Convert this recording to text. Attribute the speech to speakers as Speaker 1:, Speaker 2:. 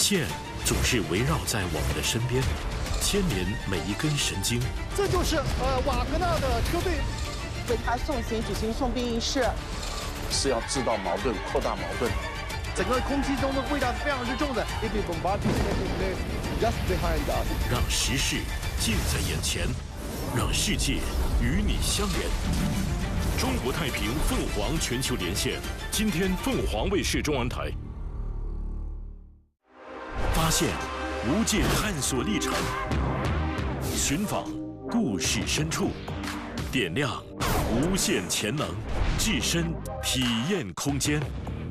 Speaker 1: 线总是围绕在我们的身边，牵连每一根神经。
Speaker 2: 这就是瓦格纳的车队
Speaker 3: 为他送行举行送殡仪式，
Speaker 4: 是要制造矛盾、扩大矛盾。
Speaker 2: 整个空气中的味道是非常之重的。Just behind us，
Speaker 1: 让时事近在眼前，让世界与你相连。中国太平凤凰全球连线，今天凤凰卫视中文台。发现无界探索历程，寻访故事深处，点亮无限潜能，置身体验空间。